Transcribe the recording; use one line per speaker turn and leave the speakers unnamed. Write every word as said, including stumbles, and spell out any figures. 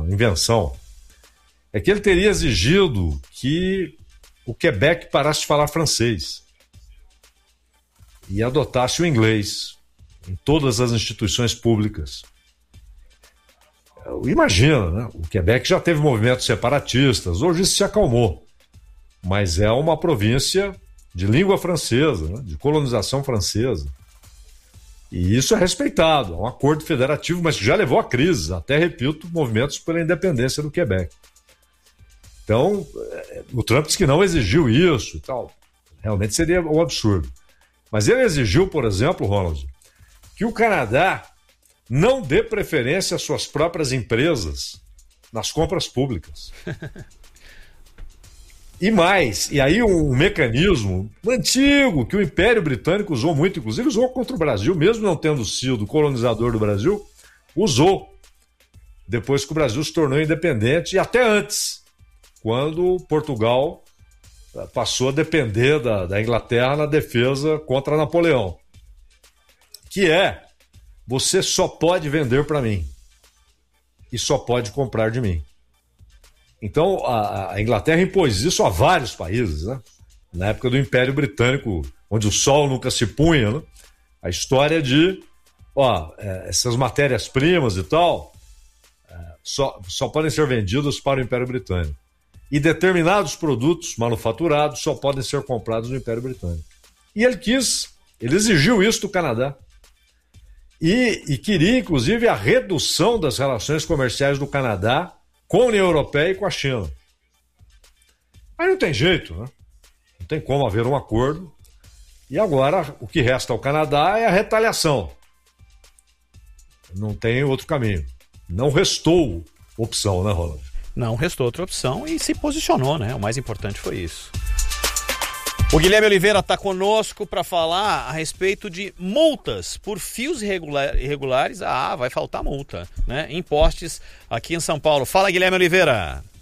uma invenção, é que ele teria exigido que o Quebec parasse de falar francês e adotasse o inglês em todas as instituições públicas. Imagina, né? O Quebec já teve movimentos separatistas, hoje isso se acalmou, mas é uma província de língua francesa, né? De colonização francesa. E isso é respeitado, é um acordo federativo, mas que já levou a crise, até, repito, movimentos pela independência do Quebec. Então, o Trump disse que não exigiu isso e tal. Realmente seria um absurdo. Mas ele exigiu, por exemplo, Ronald, que o Canadá não dê preferência às suas próprias empresas nas compras públicas. E mais, e aí um mecanismo antigo que o Império Britânico usou muito, inclusive usou contra o Brasil, mesmo não tendo sido colonizador do Brasil, usou depois que o Brasil se tornou independente e até antes, quando Portugal passou a depender da, da Inglaterra na defesa contra Napoleão, que é: você só pode vender para mim e só pode comprar de mim. Então, a, a Inglaterra impôs isso a vários países, né? Na época do Império Britânico, onde o sol nunca se punha, né? A história de, ó, é, essas matérias-primas e tal, é, só, só podem ser vendidas para o Império Britânico. E determinados produtos manufaturados só podem ser comprados no Império Britânico. E ele quis, ele exigiu isso do Canadá. E, e queria, inclusive, a redução das relações comerciais do Canadá com a União Europeia e com a China. Mas não tem jeito, né? Não tem como haver um acordo. E agora o que resta ao Canadá é a retaliação. Não tem outro caminho. Não restou opção, né, Ronald?
Não restou outra opção e se posicionou, né? O mais importante foi isso. O Guilherme Oliveira está conosco para falar a respeito de multas por fios irregular, irregulares. Ah, vai faltar multa, né? Em postes aqui em São Paulo. Fala, Guilherme Oliveira.